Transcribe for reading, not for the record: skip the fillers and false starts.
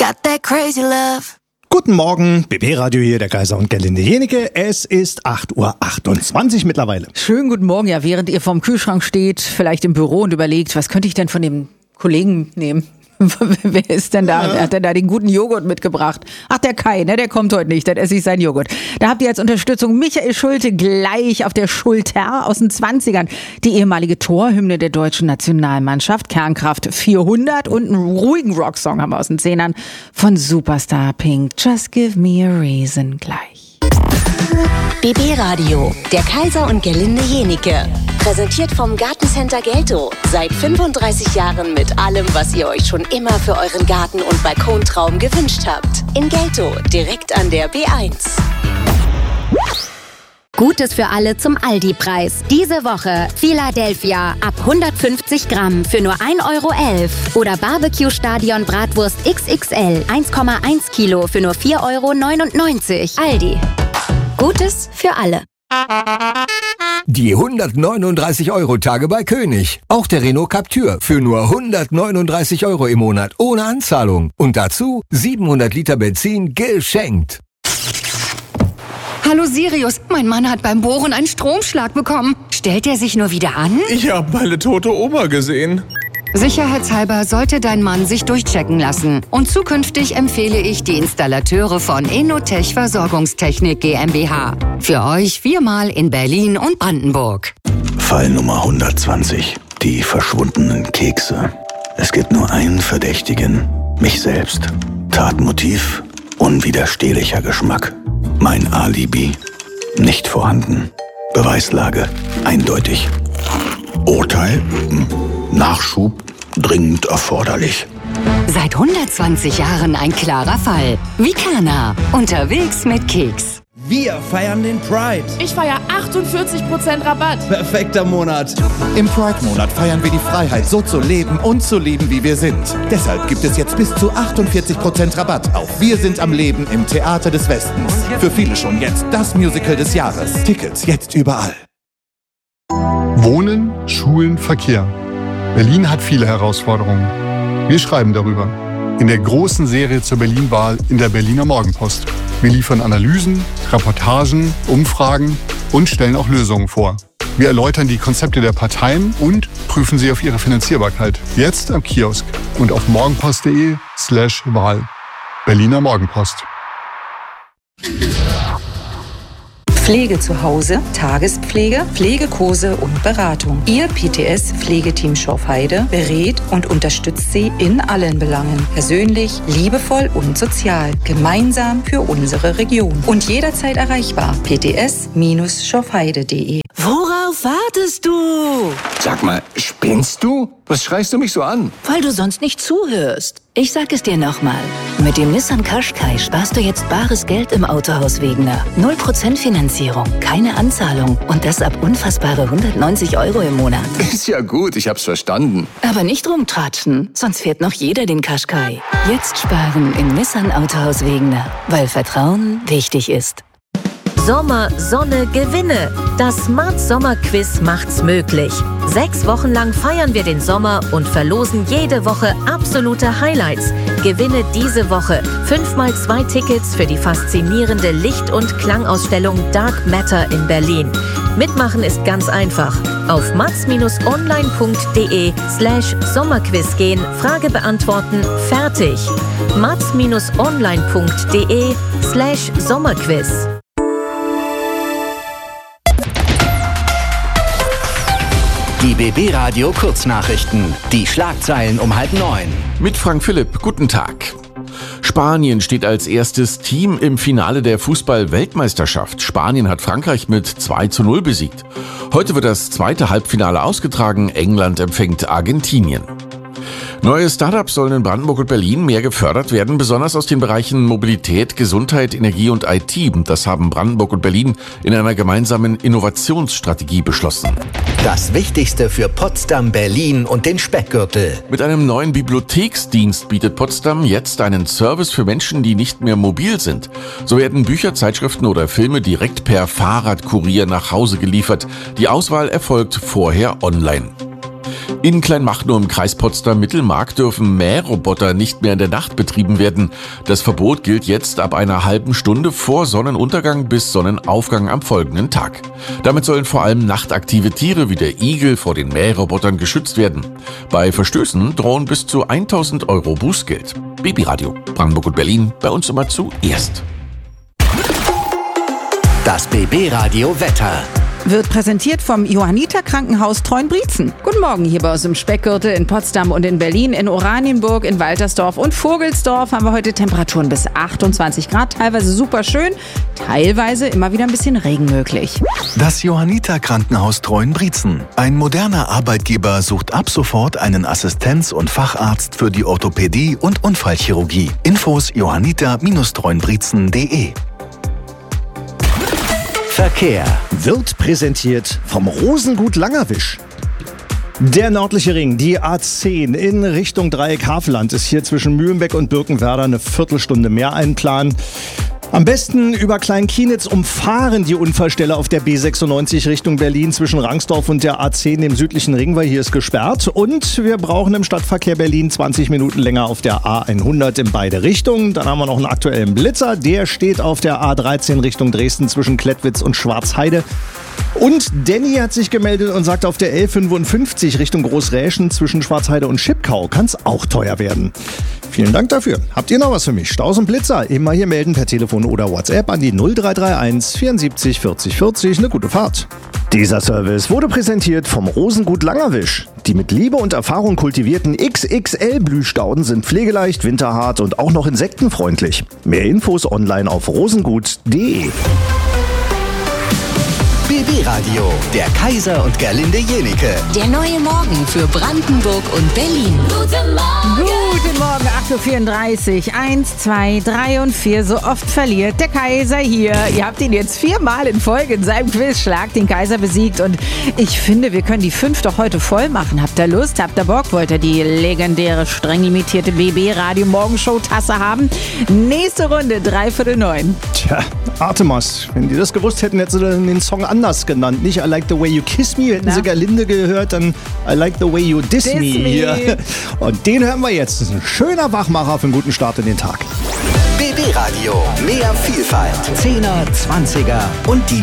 got that crazy love. Guten Morgen, BB-Radio hier, der Kaiser und Gerlinde Jenike. Es ist 8:28 Uhr mittlerweile. Schönen guten Morgen, ja, während ihr vorm Kühlschrank steht, vielleicht im Büro und überlegt, was könnte ich denn von dem Kollegen nehmen? Wer ist denn da? Wer hat denn da den guten Joghurt mitgebracht? Ach, der Kai, ne? Der kommt heute nicht, dann esse ich seinen Joghurt. Da habt ihr als Unterstützung Michael Schulte gleich auf der Schulter aus den 20ern. Die ehemalige Torhymne der deutschen Nationalmannschaft, Kernkraft 400 und einen ruhigen Rocksong haben wir aus den 10ern von Superstar Pink. Just give me a reason gleich. BB Radio, der Kaiser und Gerlinde Jenike. Präsentiert vom Gartencenter Gelto. Seit 35 Jahren mit allem, was ihr euch schon immer für euren Garten- und Balkontraum gewünscht habt. In Gelto, direkt an der B1. Gutes für alle zum Aldi-Preis. Diese Woche Philadelphia ab 150 Gramm für nur 1,11 € oder Barbecue-Stadion Bratwurst XXL 1,1 Kilo für nur 4,99 €. Aldi. Gutes für alle. Die 139-Euro-Tage bei König. Auch der Renault Captur für nur 139 € im Monat ohne Anzahlung. Und dazu 700 Liter Benzin geschenkt. Hallo Sirius, mein Mann hat beim Bohren einen Stromschlag bekommen. Stellt er sich nur wieder an? Ich habe meine tote Oma gesehen. Sicherheitshalber sollte dein Mann sich durchchecken lassen. Und zukünftig empfehle ich die Installateure von Enotech Versorgungstechnik GmbH. Für euch 4-mal in Berlin und Brandenburg. Fall Nummer 120. Die verschwundenen Kekse. Es gibt nur einen Verdächtigen. Mich selbst. Tatmotiv. Unwiderstehlicher Geschmack. Mein Alibi. Nicht vorhanden. Beweislage. Eindeutig. Urteil. Nachschub dringend erforderlich. Seit 120 Jahren ein klarer Fall. Vikana. Unterwegs mit Keks. Wir feiern den Pride. Ich feiere 48% Rabatt. Perfekter Monat. Im Pride-Monat feiern wir die Freiheit, so zu leben und zu lieben, wie wir sind. Deshalb gibt es jetzt bis zu 48% Rabatt auf Wir sind am Leben im Theater des Westens. Für viele schon jetzt das Musical des Jahres. Tickets jetzt überall. Wohnen, Schulen, Verkehr. Berlin hat viele Herausforderungen. Wir schreiben darüber. In der großen Serie zur Berlin-Wahl in der Berliner Morgenpost. Wir liefern Analysen, Reportagen, Umfragen und stellen auch Lösungen vor. Wir erläutern die Konzepte der Parteien und prüfen sie auf ihre Finanzierbarkeit. Jetzt am Kiosk und auf morgenpost.de/Wahl. Berliner Morgenpost. Pflege zu Hause, Tagespflege, Pflegekurse und Beratung. Ihr PTS-Pflegeteam Schorfheide berät und unterstützt Sie in allen Belangen. Persönlich, liebevoll und sozial. Gemeinsam für unsere Region. Und jederzeit erreichbar. pts-schorfheide.de. Worauf wartest du? Sag mal, spinnst du? Was schreist du mich so an? Weil du sonst nicht zuhörst. Ich sag es dir nochmal. Mit dem Nissan Qashqai sparst du jetzt bares Geld im Autohaus Wegener. 0% Finanzierung, keine Anzahlung und das ab unfassbare 190 € im Monat. Ist ja gut, ich hab's verstanden. Aber nicht rumtratschen, sonst fährt noch jeder den Qashqai. Jetzt sparen im Nissan Autohaus Wegener, weil Vertrauen wichtig ist. Sommer, Sonne, Gewinne. Das Smart Sommer Quiz macht's möglich. 6 Wochen lang feiern wir den Sommer und verlosen jede Woche absolute Highlights. Gewinne diese Woche 5x2 Tickets für die faszinierende Licht- und Klangausstellung Dark Matter in Berlin. Mitmachen ist ganz einfach. Auf mats-online.de/Sommerquiz gehen, Frage beantworten, fertig. mats-online.de/Sommerquiz. Die BB Radio Kurznachrichten. Die Schlagzeilen um 8:30. Mit Frank Philipp, guten Tag. Spanien steht als erstes Team im Finale der Fußball-Weltmeisterschaft. Spanien hat Frankreich mit 2:0 besiegt. Heute wird das zweite Halbfinale ausgetragen. England empfängt Argentinien. Neue Startups sollen in Brandenburg und Berlin mehr gefördert werden, besonders aus den Bereichen Mobilität, Gesundheit, Energie und IT. Das haben Brandenburg und Berlin in einer gemeinsamen Innovationsstrategie beschlossen. Das Wichtigste für Potsdam, Berlin und den Speckgürtel. Mit einem neuen Bibliotheksdienst bietet Potsdam jetzt einen Service für Menschen, die nicht mehr mobil sind. So werden Bücher, Zeitschriften oder Filme direkt per Fahrradkurier nach Hause geliefert. Die Auswahl erfolgt vorher online. In Kleinmachnow im Kreis Potsdam-Mittelmark dürfen Mähroboter nicht mehr in der Nacht betrieben werden. Das Verbot gilt jetzt ab einer halben Stunde vor Sonnenuntergang bis Sonnenaufgang am folgenden Tag. Damit sollen vor allem nachtaktive Tiere wie der Igel vor den Mährobotern geschützt werden. Bei Verstößen drohen bis zu 1.000 € Bußgeld. Babyradio, Brandenburg und Berlin, bei uns immer zuerst. Das BB-Radio Wetter. Wird präsentiert vom Johanniter Krankenhaus Treuenbrietzen. Guten Morgen hier bei uns im Speckgürtel in Potsdam und in Berlin, in Oranienburg, in Waltersdorf und Vogelsdorf haben wir heute Temperaturen bis 28 Grad, teilweise super schön, teilweise immer wieder ein bisschen Regen möglich. Das Johanniter Krankenhaus Treuenbrietzen. Ein moderner Arbeitgeber sucht ab sofort einen Assistenz- und Facharzt für die Orthopädie und Unfallchirurgie. Infos johanniter-treuenbrietzen.de. Verkehr wird präsentiert vom Rosengut Langerwisch. Der nördliche Ring, die A10 in Richtung Dreieck Havelland, ist hier zwischen Mühlenbeck und Birkenwerder eine Viertelstunde mehr einplanen. Am besten über Kleinkienitz umfahren die Unfallstelle auf der B96 Richtung Berlin zwischen Rangsdorf und der A10 im südlichen Ring, weil hier ist gesperrt. Und wir brauchen im Stadtverkehr Berlin 20 Minuten länger auf der A100 in beide Richtungen. Dann haben wir noch einen aktuellen Blitzer, der steht auf der A13 Richtung Dresden zwischen Klettwitz und Schwarzheide. Und Danny hat sich gemeldet und sagt, auf der L55 Richtung Großräschen zwischen Schwarzheide und Schipkau kann es auch teuer werden. Vielen Dank dafür. Habt ihr noch was für mich? Staus und Blitzer, immer hier melden per Telefon oder WhatsApp an die 0331 74 40 40. Eine gute Fahrt. Dieser Service wurde präsentiert vom Rosengut Langerwisch. Die mit Liebe und Erfahrung kultivierten XXL-Blühstauden sind pflegeleicht, winterhart und auch noch insektenfreundlich. Mehr Infos online auf rosengut.de. BB-Radio, der Kaiser und Gerlinde Jenike. Der neue Morgen für Brandenburg und Berlin. Guten Morgen, 8.34 Uhr. 1, 2, 3 und 4. So oft verliert der Kaiser hier. Ihr habt ihn jetzt 4-mal in Folge in seinem Quiz Schlag den Kaiser besiegt. Und ich finde, wir können die 5 doch heute voll machen. Habt ihr Lust? Habt ihr Bock? Wollt ihr die legendäre, streng limitierte BB-Radio-Morgenshow-Tasse haben? Nächste Runde, 8:45. Tja, Artemas, wenn die das gewusst hätten, hätten sie den Song anders genannt. Nicht I Like the Way You Kiss Me, hätten sie Gerlinde gehört, dann I Like the Way You Diss Me. Hier. Und den hören wir jetzt. Das ist ein schöner Wachmacher für einen guten Start in den Tag. BB-Radio, mehr Vielfalt. 10er, 20er und die